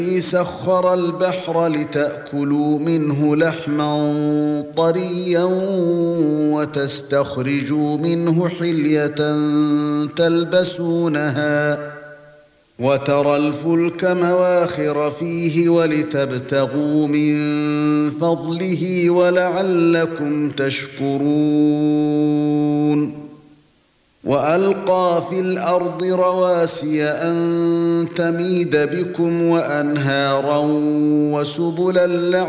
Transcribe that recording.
سخر البحر لتأكلوا منه لحما طريا وتستخرجوا منه حلية تلبسونها وترى الفلك مواخر فيه ولتبتغوا من فضله ولعلكم تشكرون وألقى في الأرض رواسي أن تميد بكم وأنهارا وسبلا